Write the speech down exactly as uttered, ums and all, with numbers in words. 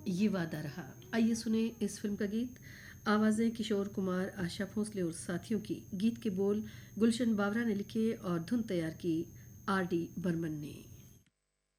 ये वादा रहा। आइए सुने इस फिल्म का गीत। आवाज़ें किशोर कुमार, आशा भोसले और साथियों की। गीत के बोल गुलशन बावरा ने लिखे और धुन तैयार की आर डी बर्मन ने।